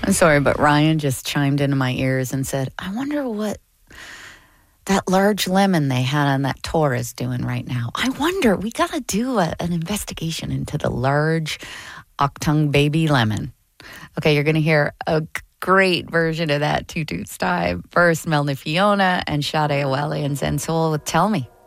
I'm sorry, but Ryan just chimed into my ears and said, I wonder what that large lemon they had on that tour is doing right now. I wonder, we got to do an investigation into the large Octung baby lemon. Okay, you're going to hear a great version of that Toot Toot Time. First, Melanie Fiona and Sade Awele and Zen Soul with Tell Me.